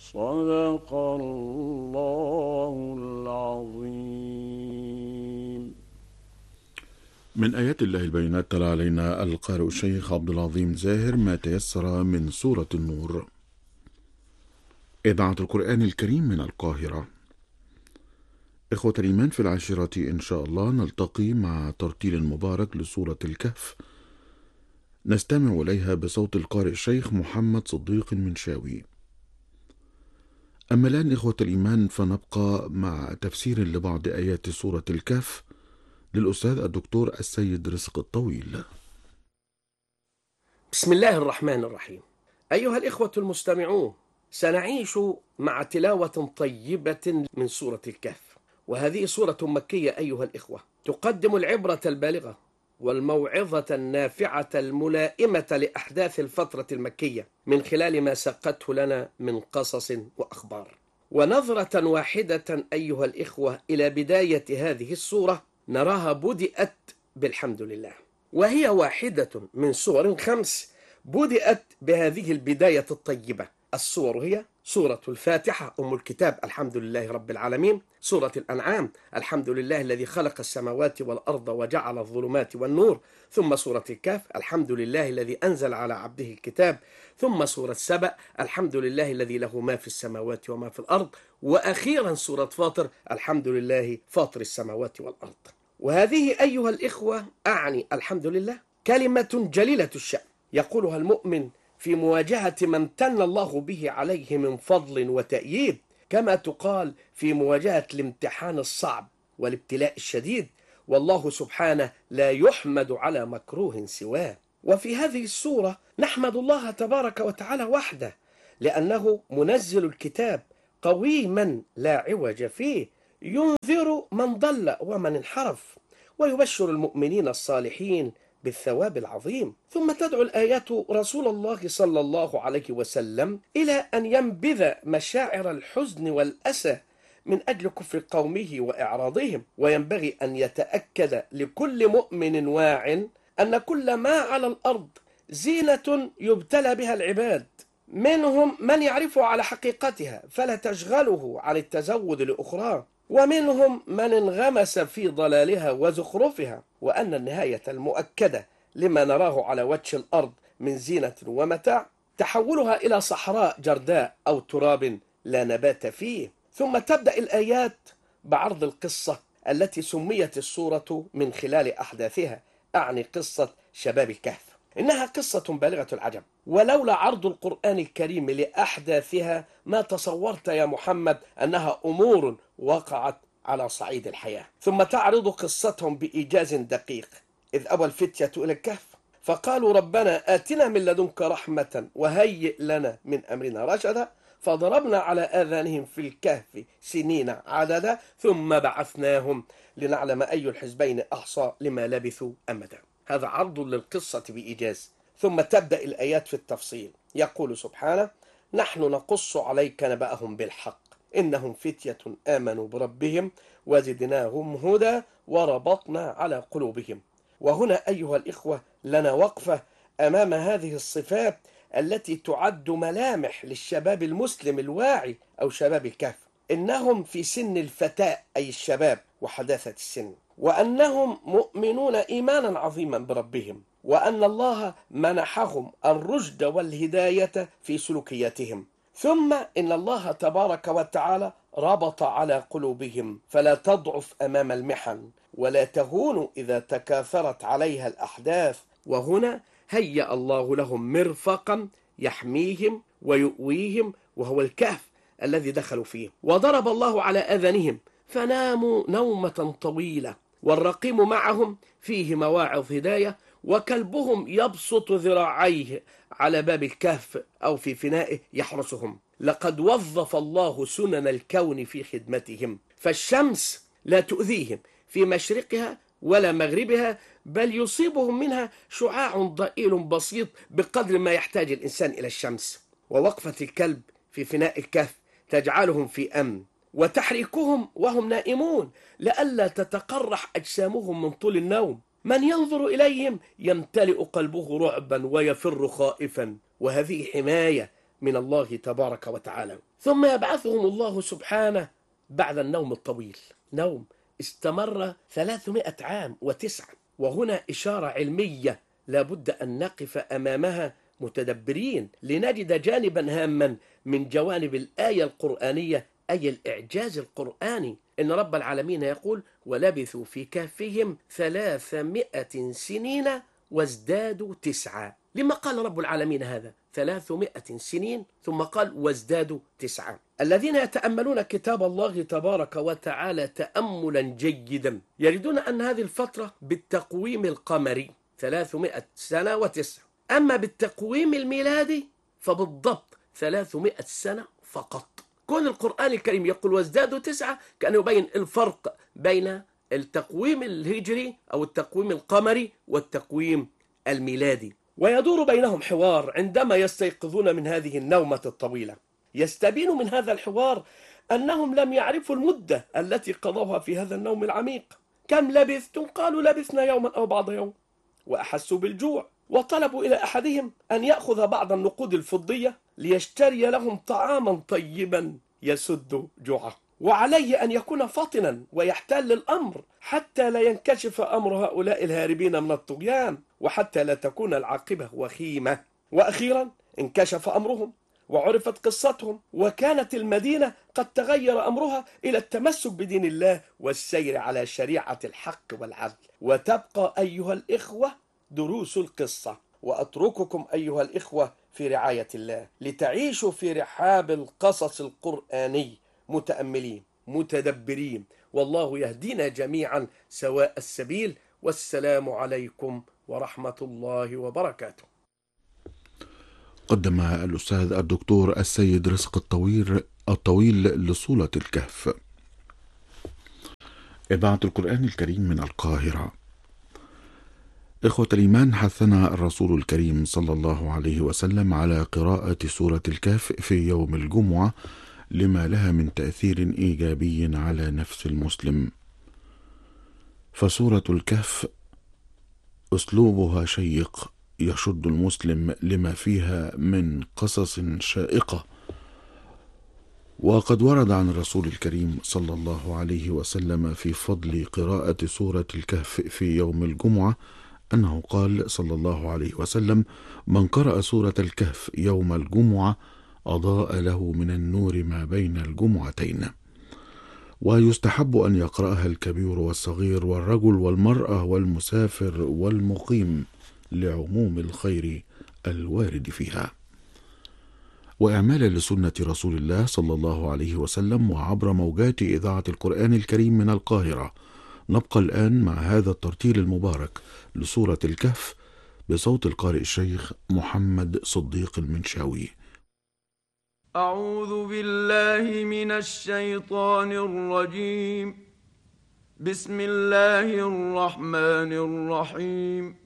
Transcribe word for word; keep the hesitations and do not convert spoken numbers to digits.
صدق الله العظيم. من آيات الله البينات تلا علينا القارئ الشيخ عبد العظيم زاهر ما تيسر من سورة النور. إذاعة القرآن الكريم من القاهرة. إخوة الإيمان، في العاشرة إن شاء الله نلتقي مع ترتيل مبارك لسورة الكهف، نستمع إليها بصوت القارئ الشيخ محمد صديق المنشاوي. أما الآن إخوة الإيمان فنبقى مع تفسير لبعض آيات سورة الكهف للأستاذ الدكتور السيد رزق الطويل. بسم الله الرحمن الرحيم. أيها الإخوة المستمعون، سنعيش مع تلاوة طيبة من سورة الكهف، وهذه سورة مكية أيها الإخوة، تقدم العبرة البالغة والموعظة النافعة الملائمة لأحداث الفترة المكية من خلال ما سقته لنا من قصص وأخبار. ونظرة واحدة أيها الإخوة إلى بداية هذه السورة نراها بدأت بالحمد لله، وهي واحدة من سور خمس بدأت بهذه البداية الطيبة. السور هي سورة الفاتحة أم الكتاب الحمد لله رب العالمين، سورة الأنعام الحمد لله الذي خلق السماوات والأرض وجعل الظلمات والنور، ثم سورة الكهف الحمد لله الذي أنزل على عبده الكتاب، ثم سورة سبأ الحمد لله الذي له ما في السماوات وما في الأرض، وأخيرا سورة فاطر الحمد لله فاطر السماوات والأرض. وهذه أيها الإخوة أعني الحمد لله كلمة جليلة الشأن يقولها المؤمن في مواجهة من امتن الله به عليه من فضل وتأييد، كما تقال في مواجهة الامتحان الصعب والابتلاء الشديد، والله سبحانه لا يحمد على مكروه سواه. وفي هذه السورة نحمد الله تبارك وتعالى وحده، لأنه منزل الكتاب قويما لا عوج فيه، ينذر من ضل ومن انحرف، ويبشر المؤمنين الصالحين بالثواب العظيم. ثم تدعو الآيات رسول الله صلى الله عليه وسلم إلى أن ينبذ مشاعر الحزن والأسى من أجل كفر قومه وإعراضهم، وينبغي أن يتأكد لكل مؤمن واع أن كل ما على الأرض زينة يبتلى بها العباد، منهم من يعرف على حقيقتها فلا تشغله عن التزود لأخراه، ومنهم من انغمس في ضلالها وزخرفها، وأن النهاية المؤكدة لما نراه على وجه الأرض من زينة ومتاع تحولها إلى صحراء جرداء أو تراب لا نبات فيه. ثم تبدأ الآيات بعرض القصة التي سميت السورة من خلال أحداثها، أعني قصة شباب الكهف. إنها قصة بالغة العجب، ولولا عرض القرآن الكريم لأحداثها ما تصورت يا محمد أنها أمور وقعت على صعيد الحياة. ثم تعرض قصتهم بإيجاز دقيق، إذ أوى الفتية إلى الكهف فقالوا ربنا آتنا من لدنك رحمة وهيئ لنا من أمرنا رشدا، فضربنا على آذانهم في الكهف سنين عددا ثم بعثناهم لنعلم أي الحزبين أحصى لما لبثوا أمدا. هذا عرض للقصة بإيجاز. ثم تبدأ الآيات في التفصيل، يقول سبحانه نحن نقص عليك نبأهم بالحق إنهم فتية آمنوا بربهم وزدناهم هدى وربطنا على قلوبهم. وهنا أيها الإخوة لنا وقفة أمام هذه الصفات التي تعد ملامح للشباب المسلم الواعي أو شباب الكهف. إنهم في سن الفتاة أي الشباب وحداثة السن، وأنهم مؤمنون إيمانا عظيما بربهم، وأن الله منحهم الرشد والهداية في سلوكياتهم. ثم إن الله تبارك وتعالى ربط على قلوبهم فلا تضعف أمام المحن ولا تهون إذا تكاثرت عليها الأحداث. وهنا هيأ الله لهم مرفقا يحميهم ويؤويهم، وهو الكهف الذي دخلوا فيه. وضرب الله على أذانهم فناموا نومة طويلة، والرقيم معهم فيه مواعظ هداية، وكلبهم يبسط ذراعيه على باب الكهف أو في فنائه يحرسهم. لقد وظف الله سنن الكون في خدمتهم، فالشمس لا تؤذيهم في مشرقها ولا مغربها، بل يصيبهم منها شعاع ضئيل بسيط بقدر ما يحتاج الإنسان إلى الشمس. ووقفة الكلب في فناء الكهف تجعلهم في أمن، وتحريكهم وهم نائمون لئلا تتقرح أجسامهم من طول النوم. من ينظر إليهم يمتلئ قلبه رعبا ويفر خائفا، وهذه حماية من الله تبارك وتعالى. ثم يبعثهم الله سبحانه بعد النوم الطويل، نوم استمر ثلاثمائة عام وتسعة. وهنا إشارة علمية لا بد أن نقف أمامها متدبرين لنجد جانبا هاما من جوانب الآية القرآنية، أي الإعجاز القرآني. إن رب العالمين يقول: ولبثوا في كهفهم ثلاثمائة سنين وازدادوا تسعة. لما قال رب العالمين هذا ثلاثمائة سنين ثم قال وازدادوا تسعة؟ الذين يتأملون كتاب الله تبارك وتعالى تأملا جيدا يجدون أن هذه الفترة بالتقويم القمري ثلاثمائة سنة وتسعة، أما بالتقويم الميلادي فبالضبط ثلاثمائة سنة فقط. كون القرآن الكريم يقول وازدادوا تسعة كان يبين الفرق بين التقويم الهجري أو التقويم القمري والتقويم الميلادي، ويدور بينهم حوار عندما يستيقظون من هذه النومة الطويلة. يستبين من هذا الحوار أنهم لم يعرفوا المدة التي قضوها في هذا النوم العميق. كم لبثتم؟ قالوا لبثنا يوما أو بعض يوم. وأحسوا بالجوع وطلبوا إلى أحدهم أن يأخذ بعض النقود الفضية ليشتري لهم طعاما طيبا يسد جوعه، وعليه أن يكون فطنا ويحتال الأمر حتى لا ينكشف أمر هؤلاء الهاربين من الطغيان، وحتى لا تكون العاقبة وخيمة. وأخيرا انكشف أمرهم وعرفت قصتهم، وكانت المدينة قد تغير أمرها إلى التمسك بدين الله والسير على شريعة الحق والعدل. وتبقى أيها الإخوة دروس القصة، وأترككم أيها الإخوة في رعاية الله لتعيشوا في رحاب القصص القرآني متأملين متدبرين، والله يهدينا جميعا سواء السبيل. والسلام عليكم ورحمة الله وبركاته. قدم الأستاذ الدكتور السيد رزق الطويل الطويل لصورة الكهف. إذاعة القرآن الكريم من القاهرة. إخوة الإيمان، حثنا الرسول الكريم صلى الله عليه وسلم على قراءة سورة الكهف في يوم الجمعة لما لها من تأثير إيجابي على نفس المسلم. فسورة الكهف أسلوبها شيق يشد المسلم لما فيها من قصص شائقة. وقد ورد عن الرسول الكريم صلى الله عليه وسلم في فضل قراءة سورة الكهف في يوم الجمعة أنه قال صلى الله عليه وسلم: من قرأ سورة الكهف يوم الجمعة أضاء له من النور ما بين الجمعتين. ويستحب أن يقرأها الكبير والصغير والرجل والمرأة والمسافر والمقيم لعموم الخير الوارد فيها. وإعمالا لسنة رسول الله صلى الله عليه وسلم وعبر موجات إذاعة القرآن الكريم من القاهرة، نبقى الآن مع هذا الترتيل المبارك لسورة الكهف بصوت القارئ الشيخ محمد صديق المنشاوي. أعوذ بالله من الشيطان الرجيم. بسم الله الرحمن الرحيم.